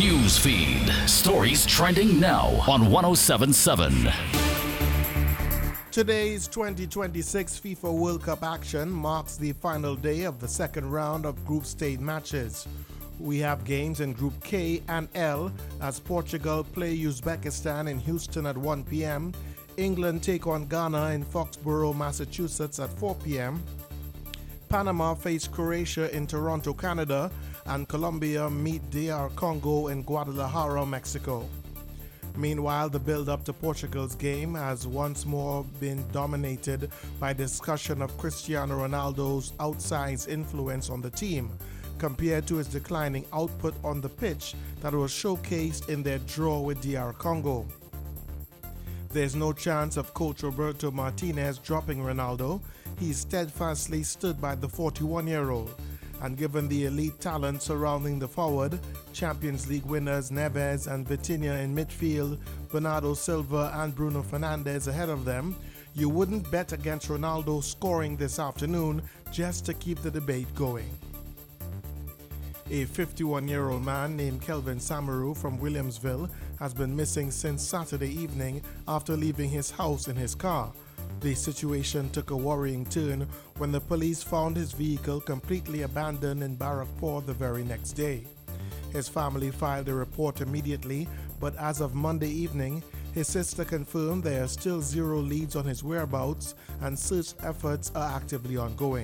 News feed. Stories trending now on 1077. Today's 2026 FIFA World Cup action marks the final day of the second round of group stage matches. We have games in Group K and L as Portugal play Uzbekistan in Houston at 1 p.m., England take on Ghana in Foxborough, Massachusetts at 4 p.m., Panama face Croatia in Toronto, Canada, and Colombia meet DR Congo in Guadalajara, Mexico. Meanwhile, the build-up to Portugal's game has once more been dominated by discussion of Cristiano Ronaldo's outsized influence on the team, compared to his declining output on the pitch that was showcased in their draw with DR Congo. There's no chance of coach Roberto Martinez dropping Ronaldo. He steadfastly stood by the 41-year-old, and given the elite talent surrounding the forward, Champions League winners Neves and Vitinha in midfield, Bernardo Silva and Bruno Fernandes ahead of them, you wouldn't bet against Ronaldo scoring this afternoon just to keep the debate going. A 51-year-old man named Kelvin Samaru from Williamsville has been missing since Saturday evening after leaving his house in his car. The situation took a worrying turn when the police found his vehicle completely abandoned in Barrackpore the very next day. His family filed a report immediately, but as of Monday evening, his sister confirmed there are still zero leads on his whereabouts and search efforts are actively ongoing.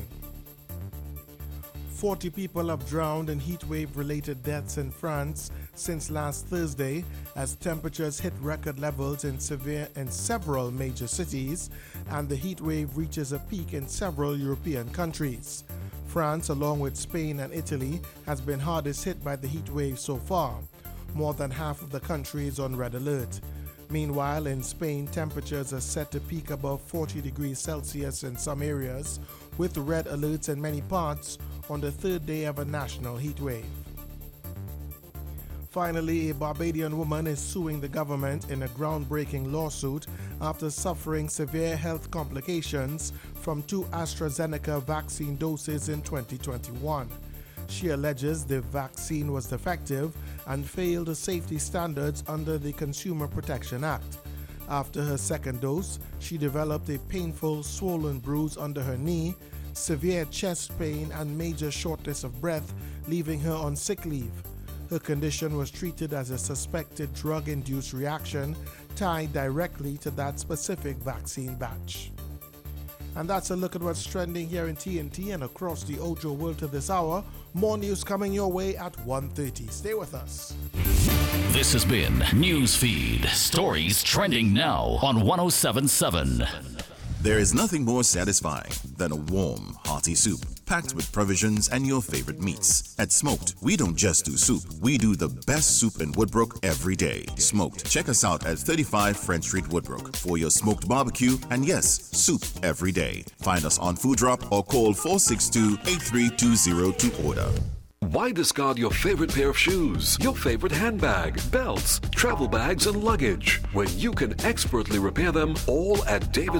40 people have drowned in heatwave-related deaths in France since last Thursday as temperatures hit record levels in several major cities and the heatwave reaches a peak in several European countries. France, along with Spain and Italy, has been hardest hit by the heatwave so far. More than half of the country is on red alert. Meanwhile, in Spain, temperatures are set to peak above 40 degrees Celsius in some areas, with red alerts in many parts on the third day of a national heat wave. Finally, a Barbadian woman is suing the government in a groundbreaking lawsuit after suffering severe health complications from 2 AstraZeneca vaccine doses in 2021. She alleges the vaccine was defective and failed the safety standards under the Consumer Protection Act. After her second dose, she developed a painful, swollen bruise under her knee, severe chest pain, and major shortness of breath, leaving her on sick leave. Her condition was treated as a suspected drug-induced reaction tied directly to that specific vaccine batch. And that's a look at what's trending here in TNT and across the Ojo world to this hour. More news coming your way at 1:30. Stay with us. This has been Newsfeed. Stories trending now on 1077. There is nothing more satisfying than a warm, hearty soup packed with provisions and your favorite meats. At Smoked, we don't just do soup, we do the best soup in Woodbrook every day. Smoked. Check us out at 35 French Street, Woodbrook for your smoked barbecue and yes, soup every day. Find us on Food Drop or call 462-8320 to order. Why discard your favorite pair of shoes, your favorite handbag, belts, travel bags, and luggage when you can expertly repair them all at David